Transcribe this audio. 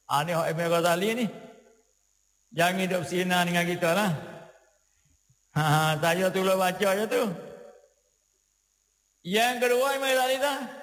Ni Imam Ghazali ni. Jangan hidup sina dengan kita lah. Saya tu baca je tu. Yang kedua Imam Ghazali dah.